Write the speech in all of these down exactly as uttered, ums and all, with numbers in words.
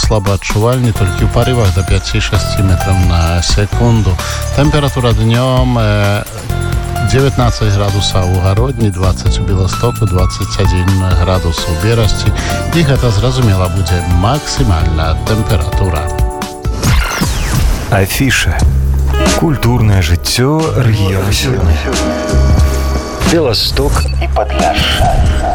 слабо адчувальны, толькі ў парывах до пяти-шести метров на секунду. Температура днем девятнадцать градусов у Гародні, двадцать у Беластоку, двадцать один градус у Берасці. І гэта, зразумела, будзе максімальная температура. Афіша. Культурнае жыццё рэгіёну сёння. Беласток і Падляшша.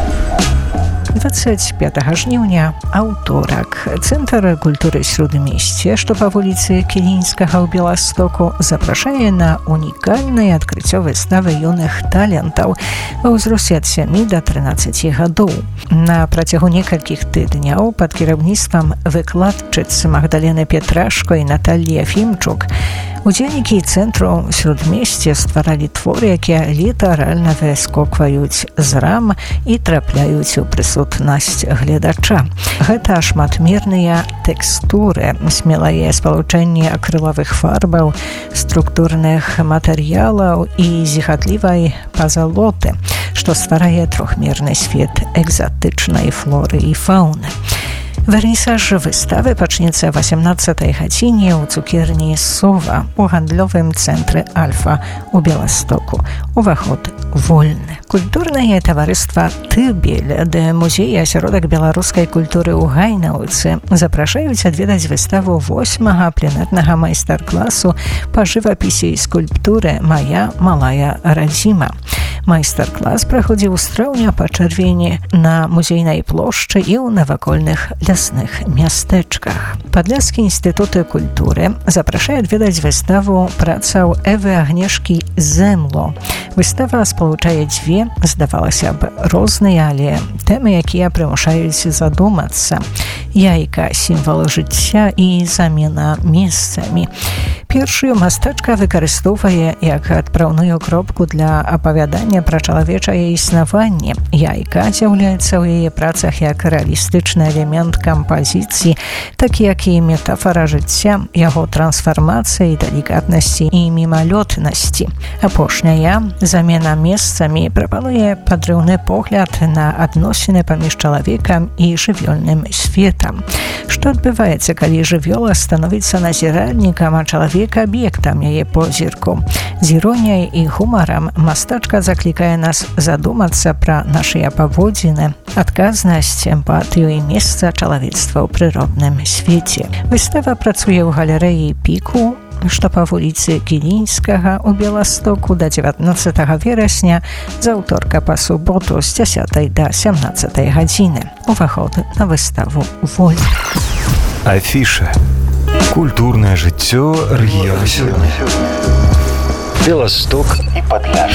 двадцать пятого жніўня, аўторак. Цэнтр культуры Сродмесце, што па вуліцы Кілінскага ў Беластоку, запрашае на унікальнае адкрыццё выставы юных талентаў ва ўзросце ад сямі да трынаццаці гадоў. На працягу некалькіх тыдняў пад кіраўніцтвам выкладчыц Магдалены Петрашко і Наталлі Афімчук удзельнікі цэнтру Сродмесце стваралі творы, якія літаральна выскокваюць з рам і трапляюць у прысутнасць гледача. Гэта шматмерныя тэкстуры, смелае спалучэнне акрылавых фарбаў, структурных матэрыялаў і зіхатлівай пазалоты, што стварае трохмерны свет экзатычнай флоры і фауны. Вернісаж выставы пачнецца восемнадцатай гадзіне ў цукерні «Сова» у гандлёвым цэнтры «Альфа» у Беластоку. Уваход вольны. Культурнае таварыства «Тыбель» да музея асяродак беларускай культуры ў Гайнаўцы запрашаюць адведаць выставу восьмага пленарнага майстар-класу па жывапісе і скульптуры «Мая малая радзіма». Майстар-клас праходзіў з траўня па чэрвені на музейнай плошчы і ў навакольных лясных мястэчках. Падляшскі інстытут культуры запрашае адведаць выставу працаў Эвы Агнешкі «Земло». Выстава спалучае дзве, здавалася б, розныя, але тэмы, якія прымушаюць задумацца. Яйка – сімвал жыцця і замена месцамі. Першую мастачка выкарыстоўвае як адпраўную кропку для апавядання пра чалавечае існаванне. Яйка з'яўляецца ў яе працах як рэалістычны элемент кампазіцыі, так як і метафара жыцця, яго трансфармацыі, далікатнасці і мімалётнасці. Апошняя, замена месцамі, прапануе падрыўны погляд на адносіны паміж чалавекам і жывёльным светам. Што адбываецца, калі жывёла становіцца назіральнікам, а чалавек аб'ектам яе позірку? З іроніяй і гумарам мастачка заклікае нас задумацца пра нашыя паводзіны, адказнасць, эмпатыю і месца чалавецтва ў прыродным свеце. Выстава працуе ў галерэі «Піку», што па вуліцы Кілінскага ў Беластоку да дзевятнаццатага верасня, з аўторка па суботу з дзясятай да сямнаццатай гадзіны. Уваход на выставу вольны. Афіша. Культурнае жыццё рэгіёну сёння. Беласток і Падляшша.